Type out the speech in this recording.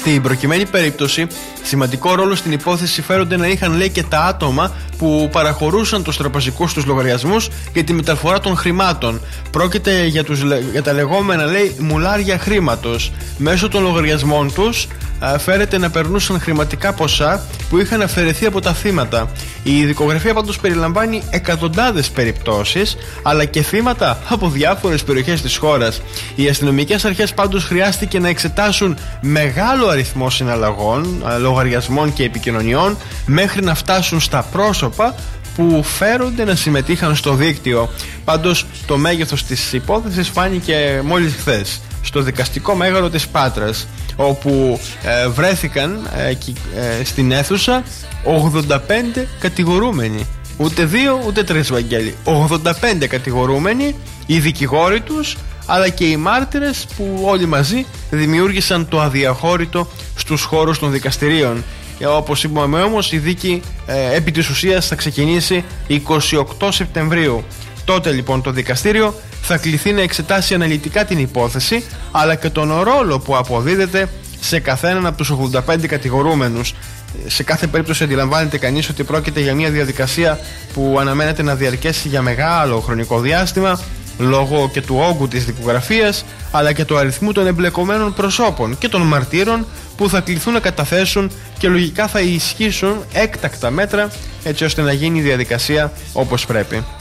Στην προκειμένη περίπτωση, σημαντικό ρόλο στην υπόθεση φέρονται να είχαν, λέει, και τα άτομα που παραχωρούσαν τους τραπεζικούς τους λογαριασμούς για τη μεταφορά των χρημάτων. Πρόκειται για τα λεγόμενα, λέει, μουλάρια χρήματος. Μέσω των λογαριασμών τους φέρεται να περνούσαν χρηματικά ποσά που είχαν αφαιρεθεί από τα θύματα. Η δικογραφία πάντως περιλαμβάνει εκατοντάδες περιπτώσεις, αλλά και θύματα από διάφορες περιοχές της χώρας. Οι αστυνομικές αρχές πάντως χρειάστηκε να εξετάσουν μεγάλο αριθμό συναλλαγών, λογαριασμών και επικοινωνιών μέχρι να φτάσουν στα πρόσωπα που φέρονται να συμμετείχαν στο δίκτυο. Πάντως το μέγεθος της υπόθεσης φάνηκε μόλις χθες στο δικαστικό μέγαρο της Πάτρας, όπου βρέθηκαν στην αίθουσα 85 κατηγορούμενοι. Ούτε 2 ούτε 3, Βαγγέλη. 85 κατηγορούμενοι, οι δικηγόροι τους, αλλά και οι μάρτυρες που όλοι μαζί δημιούργησαν το αδιαχώρητο στους χώρους των δικαστηρίων. Όπως είπαμε όμως, η δίκη επί της ουσίας θα ξεκινήσει 28 Σεπτεμβρίου. Τότε λοιπόν το δικαστήριο θα κληθεί να εξετάσει αναλυτικά την υπόθεση, αλλά και τον ρόλο που αποδίδεται σε καθέναν από τους 85 κατηγορούμενους. Σε κάθε περίπτωση αντιλαμβάνεται κανείς ότι πρόκειται για μια διαδικασία που αναμένεται να διαρκέσει για μεγάλο χρονικό διάστημα, λόγω και του όγκου της δικογραφίας, αλλά και του αριθμού των εμπλεκομένων προσώπων και των μαρτύρων που θα κληθούν να καταθέσουν, και λογικά θα ισχύσουν έκτακτα μέτρα έτσι ώστε να γίνει η διαδικασία όπως πρέπει.